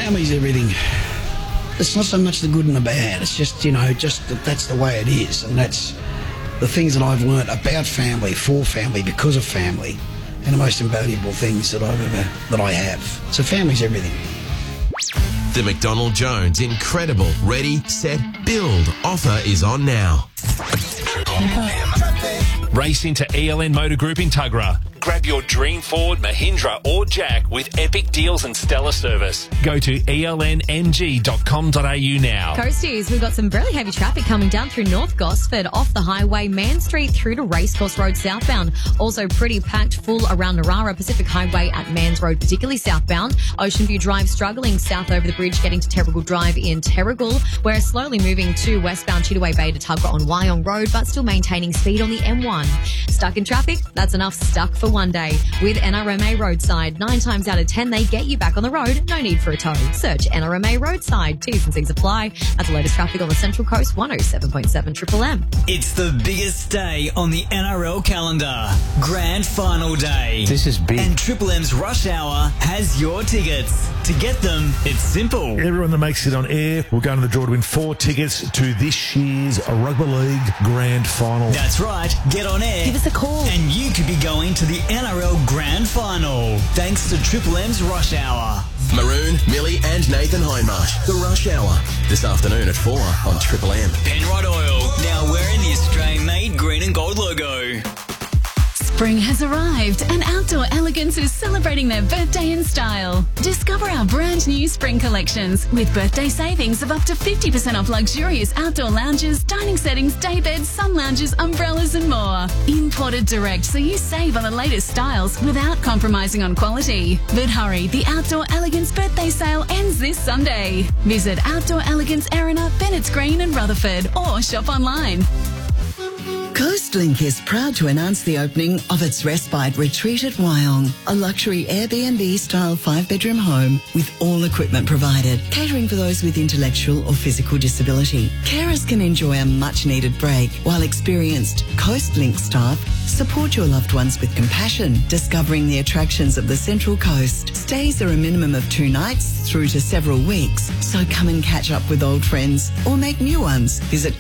family's everything. It's not so much the good and the bad. It's just, just that's the way it is. And that's the things that I've learnt about family, for family, because of family, and the most invaluable things that I have. So family's everything. The McDonald Jones Incredible Ready, Set, Build offer is on now. Race into ELN Motor Group in Tuggerah. Grab your dream Ford, Mahindra or Jack with epic deals and stellar service. Go to elnmg.com.au now. Coasties, we've got some very heavy traffic coming down through North Gosford, off the highway, Man Street through to Racecourse Road southbound. Also pretty packed full around Narara, Pacific Highway at Mans Road, particularly southbound. Ocean View Drive struggling south over the bridge, getting to Terrigal Drive in Terrigal. We're slowly moving to westbound Chittaway Bay to Tuggerah on Wyong Road, but still maintaining speed on the M1. Stuck in traffic? That's enough stuck for one day. With NRMA Roadside, 9 times out of 10 they get you back on the road. No need for a tow. Search NRMA Roadside. T's and C's apply. That's the latest traffic on the Central Coast, 107.7 Triple M. It's the biggest day on the NRL calendar. Grand Final Day. This is big. And Triple M's Rush Hour has your tickets. To get them, it's simple. Everyone that makes it on air will go into the draw to win 4 tickets to this year's Rugby League Grand Final. That's right. Get on air. Give us a call. And you could be going to the NRL Grand Final. Thanks to Triple M's Rush Hour. Maroon, Millie and Nathan Hindmarsh. The Rush Hour. This afternoon at 4 on Triple M. Penrod Oil. Now wearing the Australian-made green and gold logo. Spring has arrived and Outdoor Elegance is celebrating their birthday in style. Discover our brand new spring collections with birthday savings of up to 50% off luxurious outdoor lounges, dining settings, day beds, sun lounges, umbrellas and more. Imported direct so you save on the latest styles without compromising on quality. But hurry, the Outdoor Elegance birthday sale ends this Sunday. Visit Outdoor Elegance Erina, Bennett's Green and Rutherford or shop online. Coastlink is proud to announce the opening of its Respite Retreat at Wyong, a luxury Airbnb-style 5-bedroom home with all equipment provided, catering for those with intellectual or physical disability. Carers can enjoy a much-needed break, while experienced Coastlink staff support your loved ones with compassion, discovering the attractions of the Central Coast. Stays are a minimum of 2 nights through to several weeks, so come and catch up with old friends or make new ones. Visit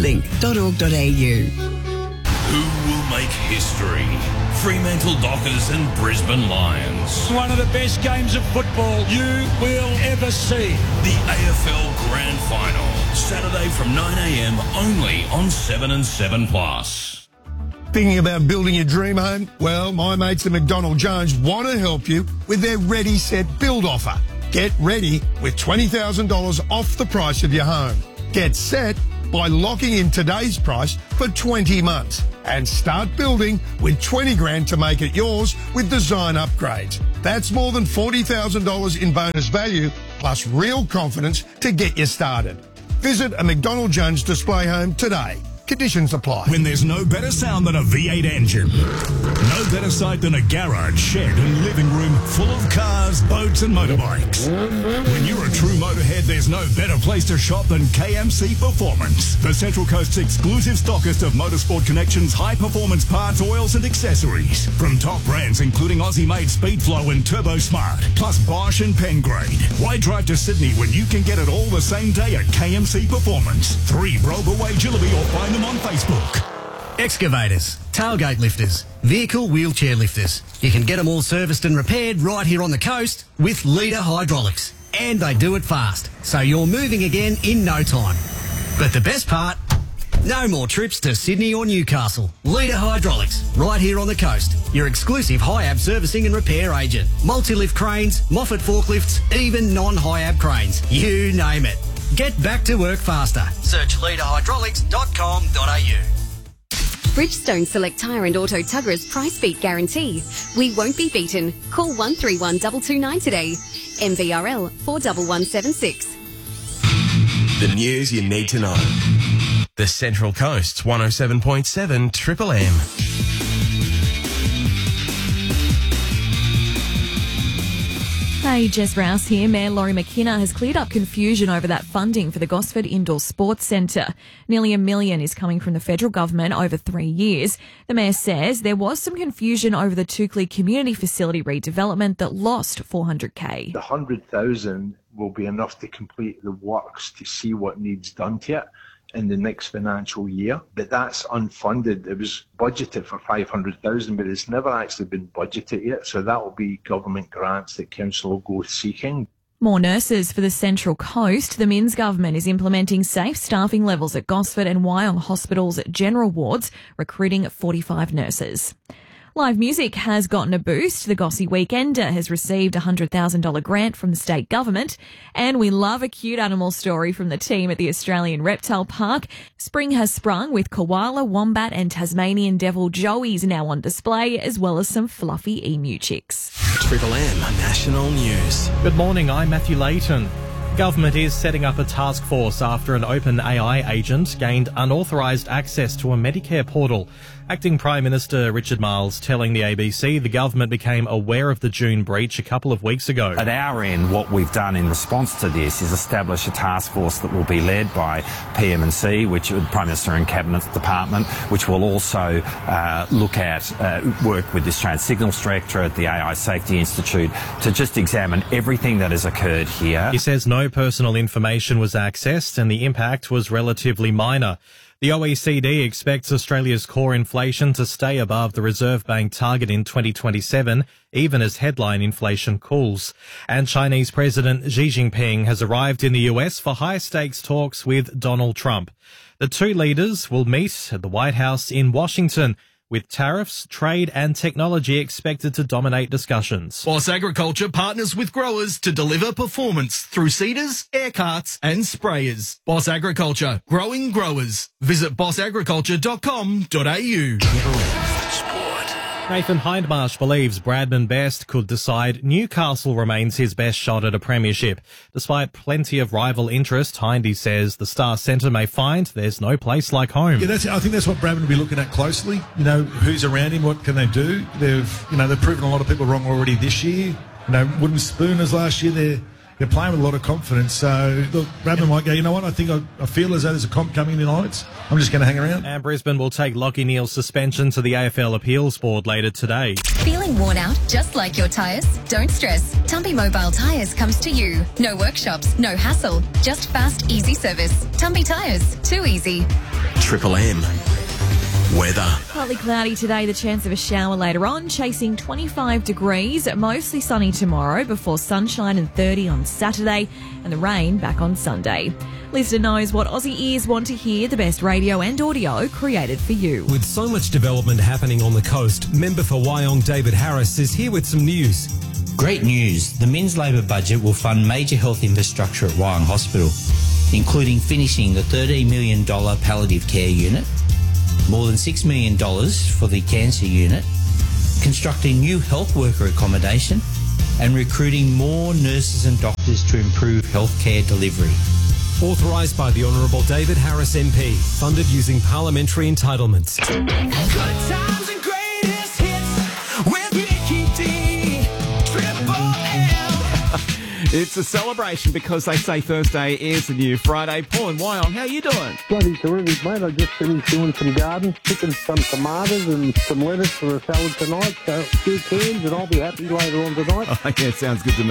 coastlink.org.au. Who will make history? Fremantle Dockers and Brisbane Lions. One of the best games of football you will ever see. The AFL Grand Final. Saturday from 9 a.m. only on 7 and 7 Plus. Thinking about building your dream home? Well, my mates at McDonald Jones want to help you with their Ready, Set, Build offer. Get ready with $20,000 off the price of your home. Get set by locking in today's price for 20 months and start building with 20 grand to make it yours with design upgrades. That's more than $40,000 in bonus value plus real confidence to get you started. Visit a McDonald Jones display home today. Conditions apply. When there's no better sound than a V8 engine, no better sight than a garage, shed and living room full of cars, boats and motorbikes. When you're a true motorhead, there's no better place to shop than KMC Performance, the Central Coast's exclusive stockist of Motorsport Connections high-performance parts, oils and accessories. From top brands including Aussie-made Speedflow and Turbo Smart, plus Bosch and Pengrade. Why drive to Sydney when you can get it all the same day at KMC Performance? 3 Broba Way, Jillaby, or find them on Facebook. Excavators, tailgate lifters, vehicle wheelchair lifters. You can get them all serviced and repaired right here on the coast with Leader Hydraulics. And they do it fast, so you're moving again in no time. But the best part, no more trips to Sydney or Newcastle. Leader Hydraulics, right here on the coast. Your exclusive HIAB servicing and repair agent. Multi-lift cranes, Moffat forklifts, even non-HIAB cranes. You name it. Get back to work faster. Search leaderhydraulics.com.au. Bridgestone Select Tyre and Auto Tuggerah's Price Beat Guarantee. We won't be beaten. Call 131 229 today. MVRL 41176. The news you need to know. The Central Coast's 107.7 Triple M. Hey, Jess Rouse here. Mayor Laurie McKenna has cleared up confusion over that funding for the Gosford Indoor Sports Centre. Nearly $1 million is coming from the federal government over 3 years. The mayor says there was some confusion over the Toukley Community Facility redevelopment that lost $400K. The 100,000 will be enough to complete the works to see what needs done to it in the next financial year. But that's unfunded. It was budgeted for 500,000, but it's never actually been budgeted yet. So that will be government grants that council will go seeking. More nurses for the Central Coast. The Minns government is implementing safe staffing levels at Gosford and Wyong Hospital's general wards, recruiting 45 nurses. Live music has gotten a boost. The Gossie Weekender has received a $100,000 grant from the state government. And we love a cute animal story from the team at the Australian Reptile Park. Spring has sprung with koala, wombat and Tasmanian devil joeys now on display, as well as some fluffy emu chicks. Triple M National News. Good morning, I'm Matthew Layton. Government is setting up a task force after an OpenAI agent gained unauthorised access to a Medicare portal. Acting Prime Minister Richard Marles telling the ABC the government became aware of the June breach a couple of weeks ago. At our end, what we've done in response to this is establish a task force that will be led by PM&C, which is Prime Minister and Cabinet Department, which will also look at work with the Australian Signals Directorate, the AI Safety Institute, to just examine everything that has occurred here. He says no personal information was accessed and the impact was relatively minor. The OECD expects Australia's core inflation to stay above the Reserve Bank target in 2027, even as headline inflation cools. And Chinese President Xi Jinping has arrived in the US for high-stakes talks with Donald Trump. The two leaders will meet at the White House in Washington, with tariffs, trade and technology expected to dominate discussions. Boss Agriculture partners with growers to deliver performance through seeders, air carts and sprayers. Boss Agriculture, growing growers. Visit bossagriculture.com.au. Nathan Hindmarsh believes Bradman Best could decide Newcastle remains his best shot at a premiership. Despite plenty of rival interest, Hindy says the Star Centre may find there's no place like home. Yeah, I think that's what Bradman will be looking at closely. You know, who's around him, what can they do? They've proven a lot of people wrong already this year. You know, Wooden Spooners last year, they're playing with a lot of confidence. So, look, Bradman might go, you know what, I think I feel as though there's a comp coming in the Knights. I'm just going to hang around. And Brisbane will take Lachie Neale's suspension to the AFL Appeals Board later today. Feeling worn out just like your tyres? Don't stress. Tumpy Mobile Tyres comes to you. No workshops, no hassle. Just fast, easy service. Tumpy Tyres. Too easy. Triple M. Weather. Partly cloudy today, the chance of a shower later on, chasing 25 degrees, mostly sunny tomorrow before sunshine and 30 on Saturday, and the rain back on Sunday. Listener knows what Aussie ears want to hear, the best radio and audio created for you. With so much development happening on the coast, member for Wyong David Harris is here with some news. Great news. The Minns Labor budget will fund major health infrastructure at Wyong Hospital, including finishing the $13 million palliative care unit, more than $6 million for the cancer unit, constructing new health worker accommodation, and recruiting more nurses and doctors to improve healthcare delivery. Authorised by the Honourable David Harris MP, funded using parliamentary entitlements. Good times and greatest hits with Mickey D. Triple M. It's a celebration because they say Thursday is the new Friday. Paul and Wyong, how you doing? Bloody terrific, mate. I just finished doing some garden, picking some tomatoes and some lettuce for a salad tonight. So a few cans and I'll be happy later on tonight. Oh, yeah, sounds good to me.